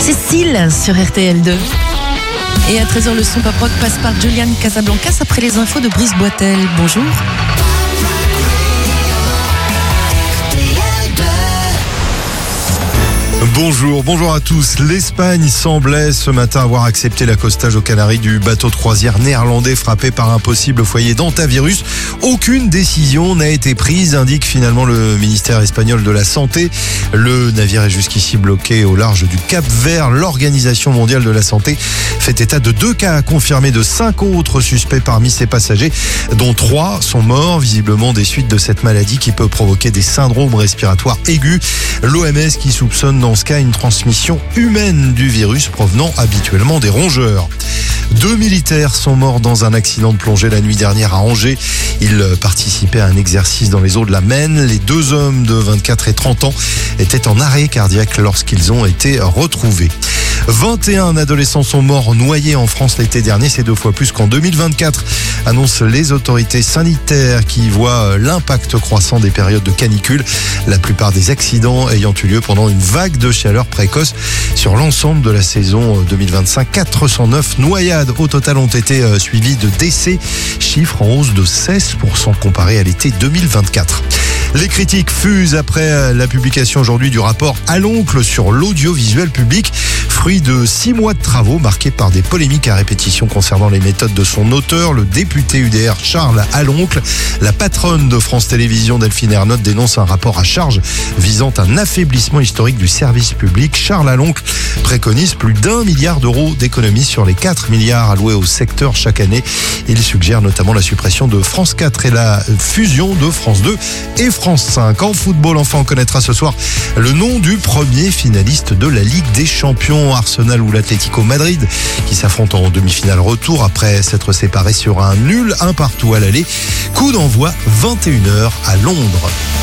Cécile sur RTL2. Et à 13h, le son pop rock passe par Julian Casablancas après les infos de Brice Boitel. Bonjour. Bonjour à tous. L'Espagne semblait ce matin avoir accepté l'accostage aux Canaries du bateau de croisière néerlandais frappé par un possible foyer d'hantavirus. Aucune décision n'a été prise, indique finalement le ministère espagnol de la Santé. Le navire est jusqu'ici bloqué au large du Cap-Vert. L'Organisation mondiale de la santé fait état de 2 cas confirmés de 5 autres suspects parmi ses passagers, dont 3 sont morts, visiblement des suites de cette maladie qui peut provoquer des syndromes respiratoires aigus. L'OMS qui soupçonne dans ce cas une transmission humaine du virus provenant habituellement des rongeurs. 2 militaires sont morts dans un accident de plongée la nuit dernière à Angers. Ils participaient à un exercice dans les eaux de la Maine. Les 2 hommes de 24 et 30 ans étaient en arrêt cardiaque lorsqu'ils ont été retrouvés. 21 adolescents sont morts noyés en France l'été dernier, c'est 2 fois plus qu'en 2024, annoncent les autorités sanitaires qui voient l'impact croissant des périodes de canicule, la plupart des accidents ayant eu lieu pendant une vague de chaleur précoce. Sur l'ensemble de la saison 2025, 409 noyades au total ont été suivies de décès, chiffre en hausse de 16% comparé à l'été 2024. Les critiques fusent après la publication aujourd'hui du rapport Alloncle sur l'audiovisuel public, fruit de 6 mois de travaux marqués par des polémiques à répétition concernant les méthodes de son auteur, le député UDR Charles Alloncle. La patronne de France Télévisions, Delphine Ernotte, dénonce un rapport à charge visant un affaiblissement historique du service public. Charles Alloncle préconise plus d'1 milliard d'euros d'économies sur les 4 milliards alloués au secteur chaque année. Il suggère notamment la suppression de France 4 et la fusion de France 2 et France 5. En football, enfin, on connaîtra ce soir le nom du premier finaliste de la Ligue des Champions, Arsenal ou l'Atlético Madrid, qui s'affrontent en demi-finale retour après s'être séparés sur un nul 1-1 à l'aller. Coup d'envoi 21h à Londres.